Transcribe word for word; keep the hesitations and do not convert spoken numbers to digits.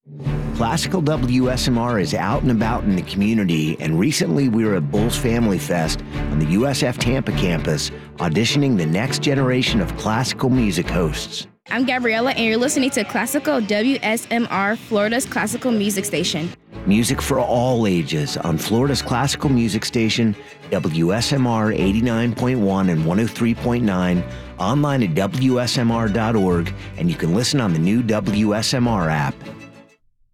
Classical W S M R is out and about in the community, and recently we were at Bulls Family Fest on the U S F Tampa campus, auditioning the next generation of classical music hosts. I'm Gabriella, and you're listening to Classical W S M R, Florida's classical music station. Music for all ages on Florida's classical music station, W S M R eighty-nine point one and one oh three point nine, online at W S M R dot org, and you can listen on the new W S M R app.